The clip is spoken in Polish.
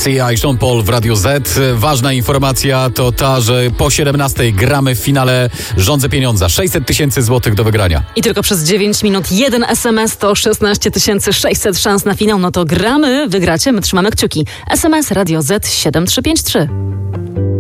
Sia i Sean Paul w Radiu Z. Ważna informacja to ta, że po 17 gramy w finale Rządzę Pieniądza. 600 tysięcy złotych do wygrania. I tylko przez 9 minut jeden SMS to 16 600 szans na finał. No to gramy, wygracie, my trzymamy kciuki. SMS Radio Z 7353.